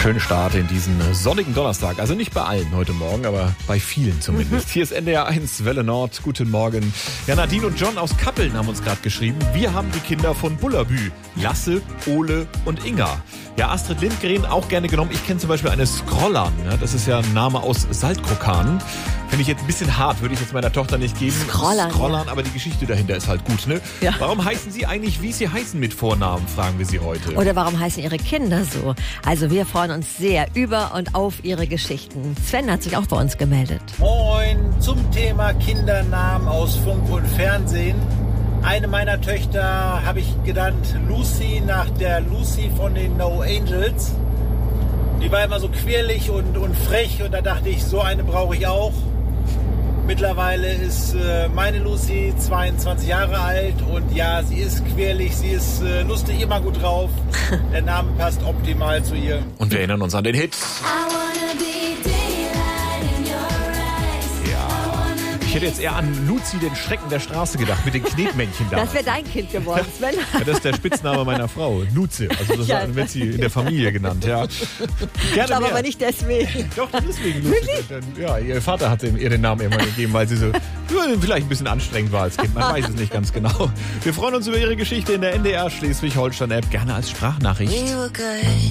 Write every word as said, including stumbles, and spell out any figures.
Schönen Start in diesen sonnigen Donnerstag. Also nicht bei allen heute Morgen, aber bei vielen zumindest. Hier ist N D R eins, Welle Nord. Guten Morgen. Ja, Nadine und John aus Kappeln haben uns gerade geschrieben. Wir haben die Kinder von Bullabü. Lasse, Ole und Inga. Ja, Astrid Lindgren auch gerne genommen. Ich kenne zum Beispiel eine Scrollan. Ja, das ist ja ein Name aus Saltkrokan. Finde ich jetzt ein bisschen hart, würde ich jetzt meiner Tochter nicht geben. Scrollan, Scrollan, ja. Aber die Geschichte dahinter ist halt gut, ne? Ja. Warum heißen Sie eigentlich, wie Sie heißen mit Vornamen, fragen wir Sie heute. Oder warum heißen Ihre Kinder so? Also wir freuen uns sehr über und auf Ihre Geschichten. Sven hat sich auch bei uns gemeldet. Moin, zum Thema Kindernamen aus Funk und Fernsehen. Eine meiner Töchter habe ich genannt Lucy, nach der Lucy von den No Angels. Die war immer so quirlig und, und frech und da dachte ich, so eine brauche ich auch. Mittlerweile ist äh, meine Lucy zweiundzwanzig Jahre alt und ja, sie ist quirlig, sie ist äh, lustig, immer gut drauf. Der Name passt optimal zu ihr. Und wir erinnern uns an den Hit. Ich hätte jetzt eher an Luzi, den Schrecken der Straße, gedacht, mit den Knetmännchen da. Das wäre dein Kind geworden, Sven. Ja, das ist der Spitzname meiner Frau, Luzi. Also das Ja. wird sie in der Familie genannt, ja. Ich Gerne glaube mehr. aber nicht deswegen. Doch, deswegen Luzi. Ja, ihr Vater hat ihr den Namen immer gegeben, weil sie so ja, vielleicht ein bisschen anstrengend war als Kind. Man weiß es nicht ganz genau. Wir freuen uns über Ihre Geschichte in der N D R Schleswig-Holstein-App. Gerne als Sprachnachricht.